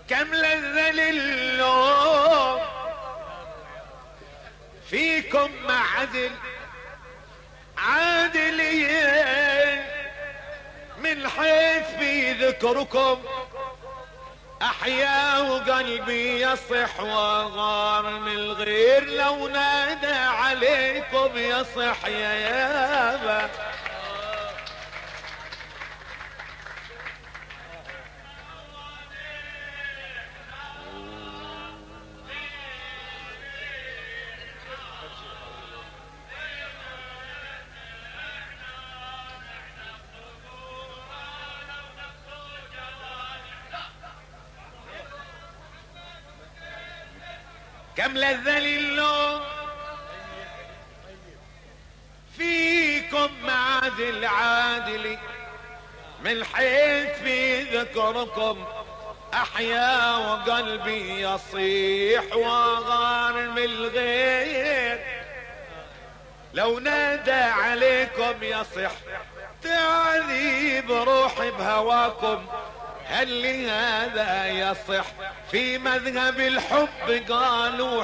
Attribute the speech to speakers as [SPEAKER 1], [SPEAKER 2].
[SPEAKER 1] كم لذة للوم فيكم معدل عادلين، من حيث في ذكركم احيا وقلبي يصح وغار من الغير، لو نادى عليكم يصح يا يابا. كم لذة للوم فيكم معادل عادلي، من حيث في ذكركم احيا وقلبي يصيح وغار من الغير، لو نادى عليكم يصح تعذيب روحي بهواكم. هل لهذا يصح في مذهب الحب قالوا